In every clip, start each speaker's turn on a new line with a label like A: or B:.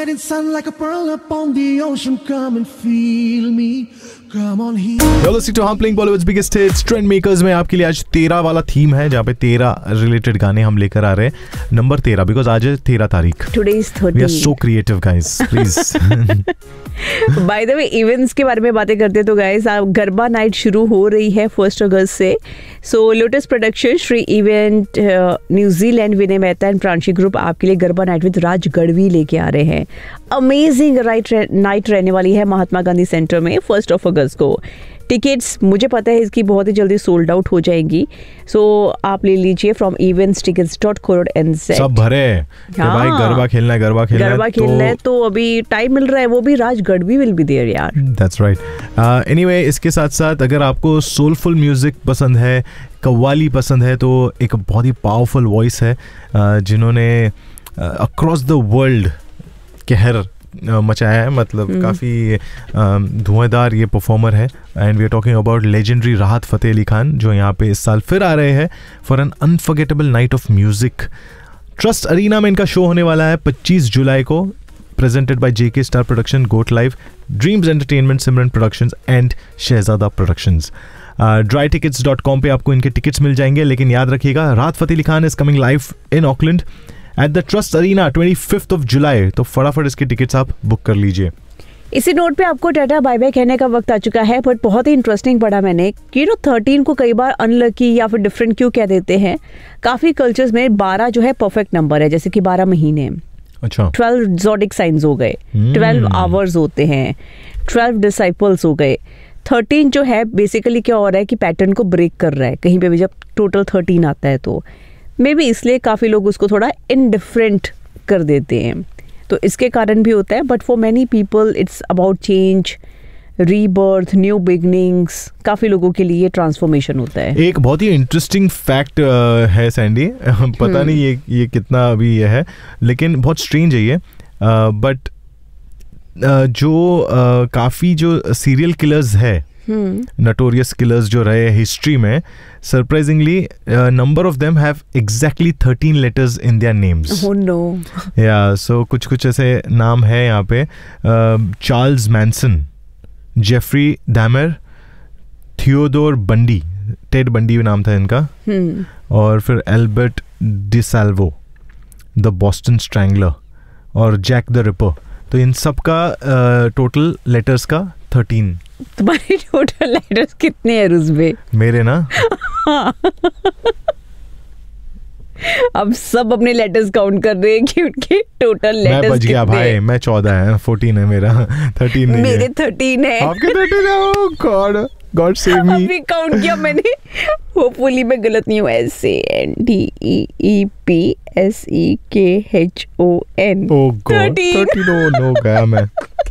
A: setting sun like a pearl upon the ocean. Come and feel me. Come on here.
B: You're listening to हम playing Bollywood's biggest hits trend makers में आपके लिए आज 13 वाला theme है जहाँ पे 13 रिलेटेड गाने हम लेकर आ रहे हैं. नंबर 13 बिकॉज आज है 13 तारीख.
C: Today is 13.
B: We are so creative guys, please.
C: By the way events के बारे में बातें करते हैं तो गाइस गरबा नाइट शुरू हो रही है 1 अगस्त से. सो lotus production, Shri event, New Zealand, Vinay Mehta and Pranshi group आपके लिए गरबा नाइट विद राज गढ़वी लेके आ रहे हैं. अमेजिंग नाइट रहने वाली है महात्मा गांधी सेंटर में 1 अगस्त को. टिकट्स मुझे पता है इसकी बहुत ही जल्दी सोल्ड आउट हो जाएंगी. सो आप ले लीजिए फ्रॉम eventstickets.co.nz.
B: सब भरे कि भाई गरबा खेलना है
C: तो अभी टाइम मिल रहा है. वो भी राज गढ़वी विल बी देयर यार.
B: That's right. एनीवे इसके साथ साथ अगर आपको सोलफुल म्यूजिक पसंद है, कव्वाली पसंद है, तो एक बहुत ही पावरफुल वॉइस है जिन्होंने अक्रॉस द वर्ल्ड कहर मचाया है. मतलब काफ़ी धुआंधार ये परफॉर्मर है. And we are talking about legendary राहत फ़तेह अली खान जो यहाँ पे इस साल फिर आ रहे हैं for an unforgettable night of music. Trust arena में इनका शो होने वाला है 25 जुलाई को. Presented by JK star production, goat live, dreams entertainment, Simran productions and Shahzada productions. drytickets.com पे आपको इनके टिकट्स मिल जाएंगे. लेकिन याद रखिएगा राहत Fateh Ali Khan is coming live in Auckland at the trust arena 25 जुलाई. तो फटाफट इसके टिकट्स आप बुक कर लीजिए.
C: इसी नोट पे आपको टाटा बाय बाय कहने का वक्त आ चुका है. बट बहुत ही इंटरेस्टिंग पढ़ा मैंने कि 13 को कई बार अनलकी या फिर डिफरेंट क्यों कह देते हैं. काफी कल्चर्स में 12 जो है परफेक्ट नंबर है. जैसे कि 12 महीने,
B: अच्छा,
C: 12 ज़ोडिक साइंस हो गए, 12 आवर्स होते हैं, 12 डिसाइपल्स हो गए. 13 जो है बेसिकली क्या हो रहा है कि पैटर्न को ब्रेक कर रहा है कहीं पे भी जब टोटल 13 आता है. तो मे बी इसलिए काफ़ी लोग उसको थोड़ा इनडिफरेंट कर देते हैं. तो इसके कारण भी होता है. But for many people it's about change, rebirth, new beginnings. काफ़ी लोगों के लिए ट्रांसफॉर्मेशन होता है.
B: एक बहुत ही इंटरेस्टिंग फैक्ट है सैंडी. पता नहीं ये कितना अभी ये है, लेकिन बहुत स्ट्रेंज है ये. बट जो काफ़ी जो सीरियल किलर्स है, नटोरियस किलर्स जो रहे हिस्ट्री में, surprisingly number of them have exactly 13 letters in their names.
C: Oh no.
B: या सो कुछ ऐसे नाम है यहाँ पे. Charles Manson, Jeffrey dammar, Theodore बंडी, टेड बंडी नाम था इनका, और फिर एल्बर्ट डिसाल्वो, द बॉस्टन स्ट्रैंगलर, और जैक द रिपर. तो इन सब का टोटल लेटर्स का 13.
C: तुम्हारे टोटल लेटर्स कितने हैं रुज़बे?
B: मेरे ना
C: अब सब अपने लेटर्स काउंट कर रहे हैं कि उनके टोटल लेटर्स.
B: मैं बच गया भाई, मैं 14 है, 14 है मेरा, 13 नहीं.
C: मेरे 13 है.
B: आपके 13 है? ओह गॉड, गॉड सेव मी.
C: अभी काउंट किया मैंने. होपफुली मैं गलत नहीं हूँ. SANDEEPSEKHON.
B: ओह गॉड, 13 नो गया मैं.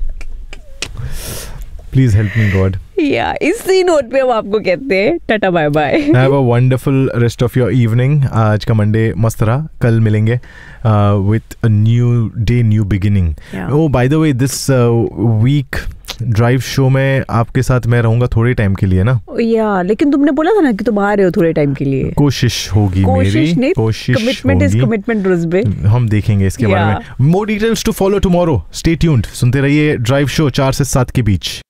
B: Please help me God.
C: या इसी नोट पे हम आपको कहते हैं tata bye bye.
B: Have a wonderful rest of your evening. आज का मंडे मस्त रहा. कल मिलेंगे with a new day, new beginning. Oh by the way this week drive show में आपके साथ मैं रहूंगा थोड़े टाइम के लिए ना.
C: या लेकिन तुमने बोला था ना कि तुम आ रहे हो थोड़े टाइम के लिए.
B: कोशिश होगी मेरी, कोशिश
C: कमिटमेंट इज कमिटमेंट रुज़बे.
B: हम देखेंगे इसके बारे में. More details to follow tomorrow. Stay tuned. सुनते रहिए ड्राइव शो 4 से 7 के बीच.